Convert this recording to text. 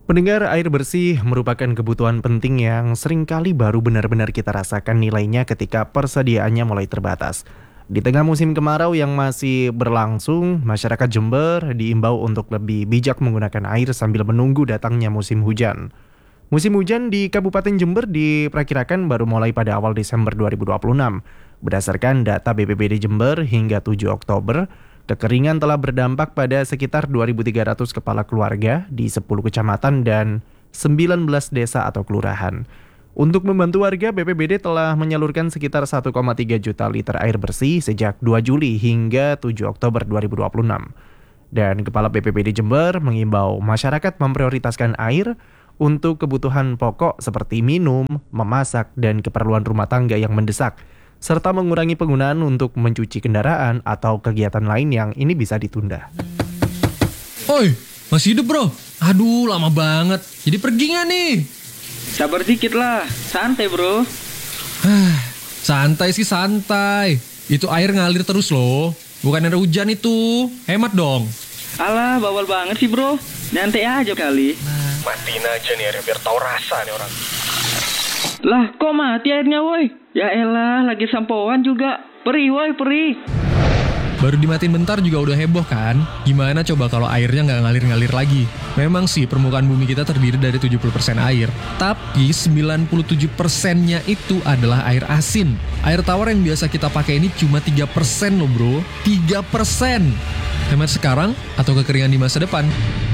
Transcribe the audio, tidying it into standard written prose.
Pendengar, air bersih merupakan kebutuhan penting yang seringkali baru benar-benar kita rasakan nilainya ketika persediaannya mulai terbatas. Di tengah musim kemarau yang masih berlangsung, masyarakat Jember diimbau untuk lebih bijak menggunakan air sambil menunggu datangnya musim hujan. Musim hujan di Kabupaten Jember diperkirakan baru mulai pada awal Desember 2026. Berdasarkan data BPBD Jember hingga 7 Oktober, kekeringan telah berdampak pada sekitar 2.300 kepala keluarga di 10 kecamatan dan 19 desa atau kelurahan. Untuk membantu warga, BPBD telah menyalurkan sekitar 1,3 juta liter air bersih sejak 2 Juli hingga 7 Oktober 2026. Dan Kepala BPBD Jember mengimbau masyarakat memprioritaskan air untuk kebutuhan pokok seperti minum, memasak, dan keperluan rumah tangga yang mendesak, serta mengurangi penggunaan untuk mencuci kendaraan atau kegiatan lain yang ini bisa ditunda. Oi, masih hidup bro? Aduh, lama banget. Jadi pergi nggak nih? Sabar dikit lah, santai bro. Santai sih santai. Itu air ngalir terus loh. Bukan ada hujan itu. Hemat dong. Alah, bawal banget sih bro. Nyantai aja kali. Matiin aja nih airnya biar tahu rasa nih orang. Lah, kok mati airnya woi? Ya elah, lagi sampoan juga. Perih woi, perih. Baru dimatiin bentar juga udah heboh kan? Gimana coba kalau airnya nggak ngalir-ngalir lagi? Memang sih permukaan bumi kita terdiri dari 70% air. Tapi 97%-nya itu adalah air asin. Air tawar yang biasa kita pakai ini cuma 3% loh bro. 3%! Hemat sekarang atau kekeringan di masa depan?